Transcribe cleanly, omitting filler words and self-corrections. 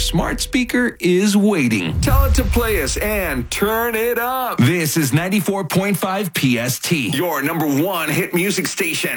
smart speaker is waiting. Tell it to play us and turn it up. This is 94.5 PST. Your number one hit music station.